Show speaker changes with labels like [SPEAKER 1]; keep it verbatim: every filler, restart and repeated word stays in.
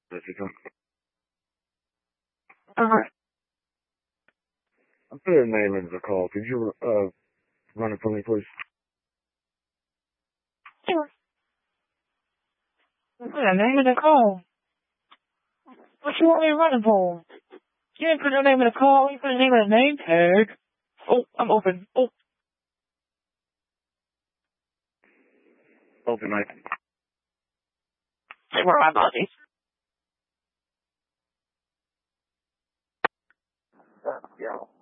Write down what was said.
[SPEAKER 1] If you can.
[SPEAKER 2] Alright.
[SPEAKER 1] I'm putting a name in the call. Could you, uh, run it for me, please?
[SPEAKER 2] Sure. Put a name in the call. What you want me to run it for? You didn't put your name in the call, you put the name in the name tag. Oh, I'm open. Oh.
[SPEAKER 1] Open, Mike.
[SPEAKER 2] Say where my body.
[SPEAKER 1] Yeah.